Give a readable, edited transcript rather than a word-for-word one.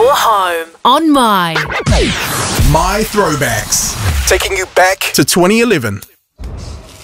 your home on My Throwbacks. Taking you back to 2011.